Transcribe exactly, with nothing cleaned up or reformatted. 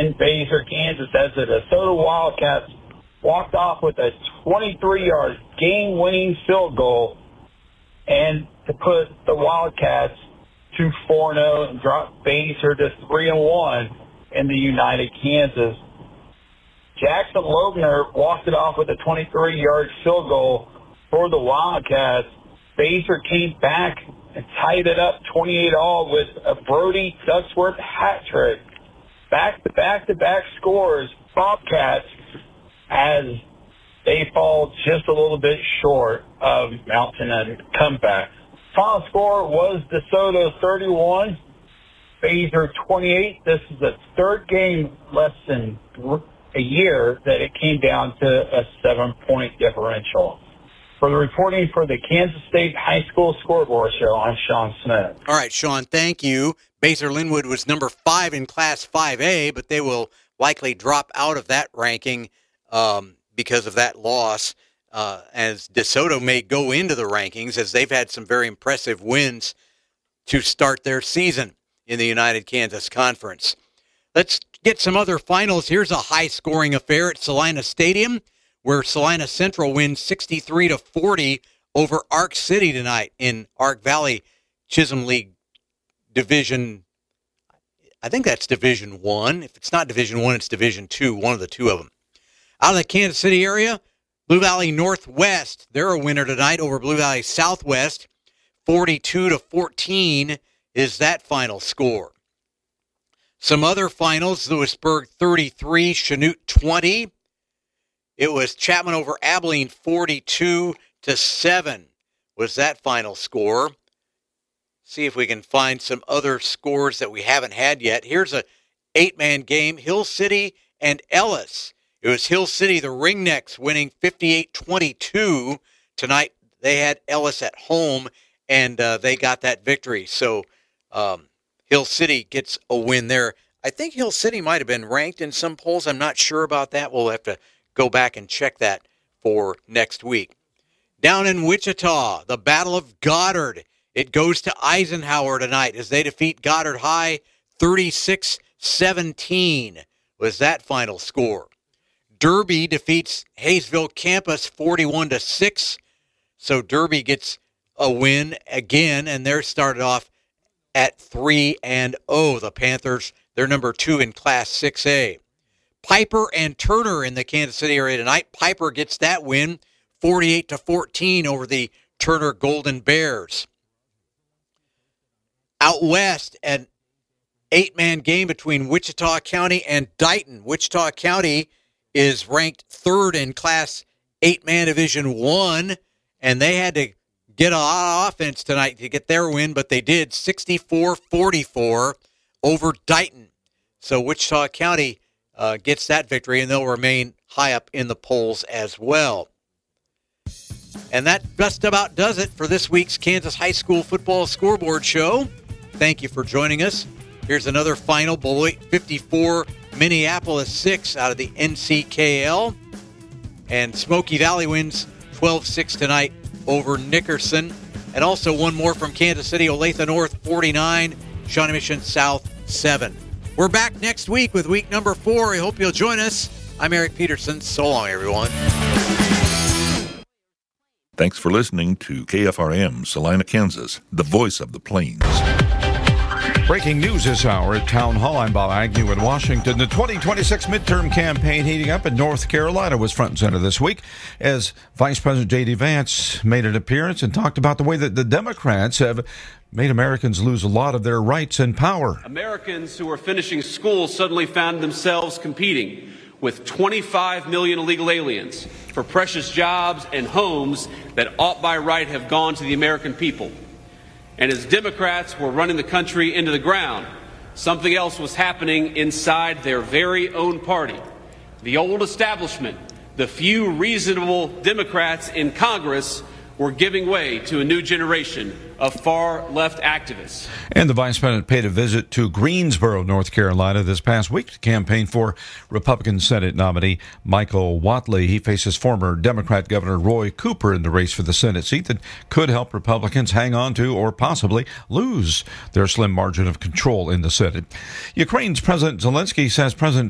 in Basehor, Kansas, as the DeSoto Wildcats walked off with a twenty-three-yard game-winning field goal and to put the Wildcats to four and oh and drop Basehor to three and one in the United Kansas. Jackson Loebner walked it off with a twenty-three-yard field goal for the Wildcats. Basehor came back and tied it up twenty-eight all with a Brody Ducksworth hat trick. Back-to-back-to-back scores, Bobcats, as they fall just a little bit short of mounting a comeback. Final score was DeSoto thirty-one, Basehor twenty-eight. This is the third game less than a year that it came down to a seven-point differential. For the reporting for the Kansas State High School Scoreboard Show, I'm Sean Smith. All right, Sean, thank you. Basehor Linwood was number five in Class five A, but they will likely drop out of that ranking um, because of that loss, uh, as DeSoto may go into the rankings, as they've had some very impressive wins to start their season in the United Kansas Conference. Let's get some other finals. Here's a high-scoring affair at Salina Stadium, where Salina Central wins sixty-three to forty over Ark City tonight in Ark Valley Chisholm League Division. I think that's Division One. If it's not Division One, it's Division Two. One of the two of them. Out of the Kansas City area, Blue Valley Northwest, they're a winner tonight over Blue Valley Southwest. forty-two to fourteen is that final score. Some other finals: Lewisburg thirty-three, Chanute twenty. It was Chapman over Abilene forty-two to seven was that final score. See if we can find some other scores that we haven't had yet. Here's a eight-man game, Hill City and Ellis. It was Hill City, the Ringnecks, winning fifty-eight twenty-two. Tonight they had Ellis at home, and uh, they got that victory. So um, Hill City gets a win there. I think Hill City might have been ranked in some polls. I'm not sure about that. We'll have to go back and check that for next week. Down in Wichita, the Battle of Goddard. It goes to Eisenhower tonight as they defeat Goddard High thirty-six seventeen was that final score. Derby defeats Hayesville Campus forty-one to six. So Derby gets a win again, and they're started off at three and oh. The Panthers, they're number two in Class six A. Piper and Turner in the Kansas City area tonight. Piper gets that win, forty-eight to fourteen over the Turner Golden Bears. Out west, an eight-man game between Wichita County and Dighton. Wichita County is ranked third in Class eight-man Division one, and they had to get a lot of offense tonight to get their win, but they did, sixty-four forty-four over Dighton. So Wichita County uh, gets that victory, and they'll remain high up in the polls as well. And that just about does it for this week's Kansas High School Football Scoreboard Show. Thank you for joining us. Here's another final: Beloit fifty-four, Minneapolis six out of the N C K L. And Smoky Valley wins twelve six tonight over Nickerson. And also one more from Kansas City: Olathe North forty-nine, Shawnee Mission South seven. We're back next week with week number four. I hope you'll join us. I'm Eric Peterson. So long, everyone. Thanks for listening to K F R M, Salina, Kansas, the voice of the Plains. Breaking news this hour at Town Hall. I'm Bob Agnew in Washington. The twenty twenty-six midterm campaign heating up in North Carolina was front and center this week as Vice President J D. Vance made an appearance and talked about the way that the Democrats have made Americans lose a lot of their rights and power. Americans who were finishing school suddenly found themselves competing with twenty-five million illegal aliens for precious jobs and homes that ought by right have gone to the American people. And as Democrats were running the country into the ground, something else was happening inside their very own party. The old establishment, the few reasonable Democrats in Congress, were giving way to a new generation of far-left activists. And the Vice President paid a visit to Greensboro, North Carolina this past week to campaign for Republican Senate nominee Michael Whatley. He faces former Democrat Governor Roy Cooper in the race for the Senate seat that could help Republicans hang on to or possibly lose their slim margin of control in the Senate. Ukraine's President Zelensky says President